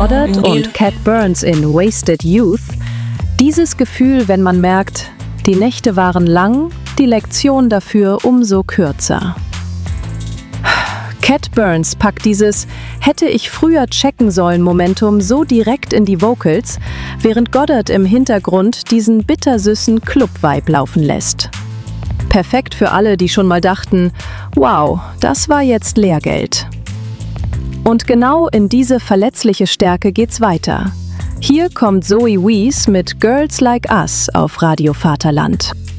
Goddard und Cat Burns in Wasted Youth. Dieses Gefühl, wenn man merkt, die Nächte waren lang, die Lektion dafür umso kürzer. Cat Burns packt dieses „hätte ich früher checken sollen" Momentum so direkt in die Vocals, während Goddard im Hintergrund diesen bittersüßen Club-Vibe laufen lässt. Perfekt für alle, die schon mal dachten, wow, das war jetzt Lehrgeld. Und genau in diese verletzliche Stärke geht's weiter. Hier kommt Zoe Wees mit Girls Like Us auf Radio Vaterland.